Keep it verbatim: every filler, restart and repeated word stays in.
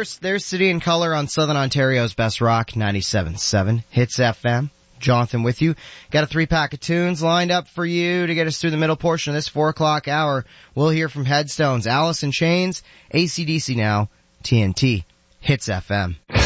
first, there's City and Colour on Southern Ontario's Best Rock, ninety-seven point seven Hits F M. Jonathan with you. Got a three-pack of tunes lined up for you to get us through the middle portion of this four o'clock hour. We'll hear from Headstones, Alice in Chains, A C D C now, T N T, Hits F M.